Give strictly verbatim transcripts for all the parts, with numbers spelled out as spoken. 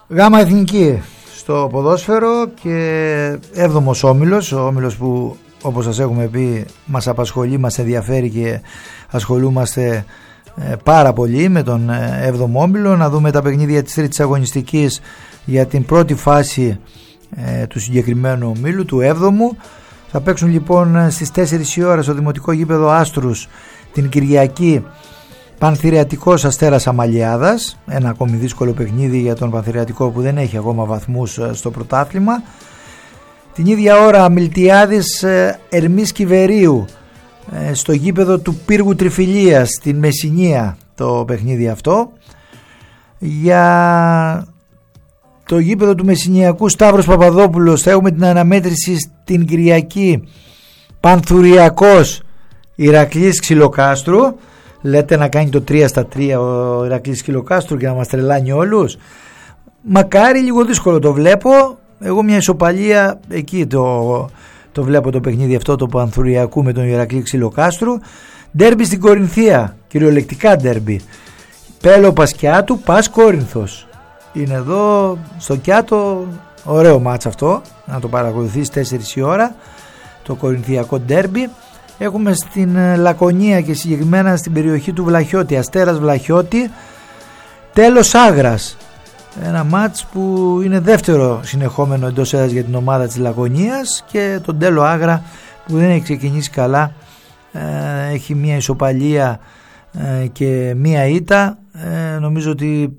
Γάμα εθνική στο ποδόσφαιρο και έβδομος όμιλος, ο όμιλος που όπως σας έχουμε πει μας απασχολεί, μας ενδιαφέρει και ασχολούμαστε πάρα πολύ με τον έβδομο όμιλο. Να δούμε τα παιχνίδια της τρίτης αγωνιστικής για την πρώτη φάση ε, του συγκεκριμένου ομίλου, του έβδομου. Θα παίξουν λοιπόν στις τέσσερις η ώρα στο Δημοτικό Γήπεδο Άστρους την Κυριακή Πανθηρεατικός Αστέρας Αμαλιάδας, ένα ακόμη δύσκολο παιχνίδι για τον Πανθηρεατικό που δεν έχει ακόμα βαθμούς στο πρωτάθλημα. Την ίδια ώρα Μιλτιάδης Ερμής Κιβερίου στο γήπεδο του Πύργου Τριφυλίας στην Μεσσηνία, το παιχνίδι αυτό. Για το γήπεδο του Μεσσηνιακού Σταύρος Παπαδόπουλος θα έχουμε την αναμέτρηση στην Κυριακή Πανθουριακός Ηρακλής Ξυλοκάστρου. Λέτε να κάνει το τρία στα τρία ο Ηρακλής Ξυλοκάστρου και να μας τρελάνει όλους. Μακάρι, λίγο δύσκολο το βλέπω. Εγώ μια ισοπαλία εκεί το, το βλέπω το παιχνίδι αυτό, το Πανθουριακού με τον Ηρακλή Ξυλοκάστρου. Ντέρμπι στην Κορινθία, κυριολεκτικά ντέρμπι. Πέλο Πασκιάτου, Πας Κόρινθος. Είναι εδώ στο Κιάτο, ωραίο μάτς αυτό, να το παρακολουθείς τέσσερις η ώρα, το κορινθιακό ντέρμπι. Έχουμε στην Λακωνία και συγκεκριμένα στην περιοχή του Βλαχιώτη, Αστέρας Βλαχιώτη, Τέλος Άγρας. Ένα μάτς που είναι δεύτερο συνεχόμενο εντός έδρας για την ομάδα της Λακωνίας και τον Τέλο Άγρα που δεν έχει ξεκινήσει καλά, έχει μια ισοπαλία και μία ήττα. Νομίζω ότι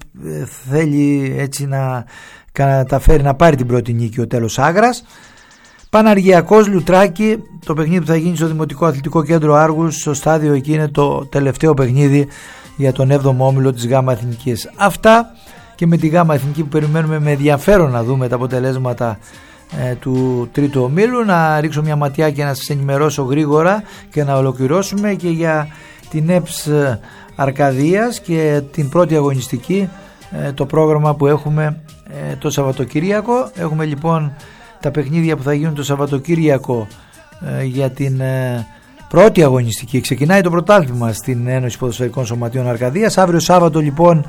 θέλει έτσι να καταφέρει να πάρει την πρώτη νίκη ο Τέλος Άγρας. Παναργιακός Λουτράκη, το παιχνίδι που θα γίνει στο Δημοτικό Αθλητικό Κέντρο Άργους, στο στάδιο εκεί είναι το τελευταίο παιχνίδι για τον έβδομο όμιλο της Γάμα Εθνικής. Αυτά και με τη Γάμα Εθνική που περιμένουμε με ενδιαφέρον να δούμε τα αποτελέσματα ε, του τρίτου ομίλου. Να ρίξω μια ματιά και να σας ενημερώσω γρήγορα και να ολοκληρώσουμε και για την ΕΠΣ Αρκαδίας και την πρώτη αγωνιστική, ε, το πρόγραμμα που έχουμε ε, το Σαββατοκύριακο. Έχουμε λοιπόν τα παιχνίδια που θα γίνουν το Σαββατοκύριακο ε, για την ε, πρώτη αγωνιστική. Ξεκινάει το πρωτάθλημα στην Ένωση Ποδοσφαιρικών Σωματείων Αρκαδίας. Αύριο Σάββατο λοιπόν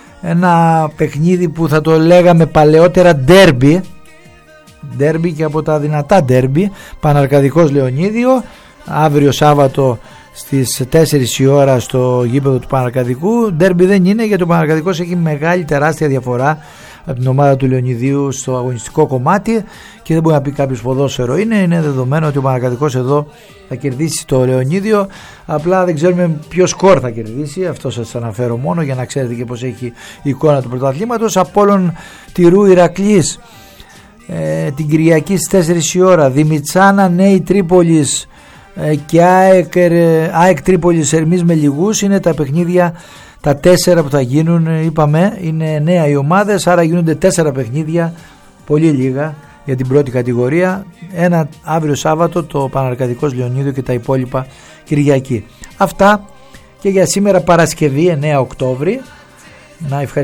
ένα παιχνίδι που θα το λέγαμε παλαιότερα ντέρμπι, ντέρμπι και από τα δυνατά ντέρμπι, Παναρκαδικός Λεωνίδιο. Αύριο Σάββατο στις τέσσερις η ώρα στο γήπεδο του Παναρκαδικού. Ντέρμπι δεν είναι, γιατί ο Παναρκαδικός έχει μεγάλη τεράστια διαφορά από την ομάδα του Λεωνιδίου στο αγωνιστικό κομμάτι και δεν μπορεί να πει κάποιος ποδόσφαιρο είναι, είναι δεδομένο ότι ο Παναρκαδικός εδώ θα κερδίσει το Λεωνίδιο, απλά δεν ξέρουμε ποιο σκορ θα κερδίσει, αυτό σας αναφέρω μόνο για να ξέρετε και πως έχει η εικόνα του πρωταθλήματος. Απόλλων Τυρού Ηρακλής ε, την Κυριακή στις τέσσερις η ώρα, Δημητσάνα Νέη Τρίπολης ε, και ΑΕΚ, ε, ΑΕΚ Τρίπολης Ερμής Μελιγούς είναι τα παιχνίδια. Τα τέσσερα που θα γίνουν, είπαμε, είναι νέα οι ομάδες, άρα γίνονται τέσσερα παιχνίδια, πολύ λίγα για την πρώτη κατηγορία. Ένα αύριο Σάββατο το Παναρκαδικός Λεωνίδιο και τα υπόλοιπα Κυριακή. Αυτά και για σήμερα Παρασκευή εννέα Οκτώβρη. Να ευχαριστήσω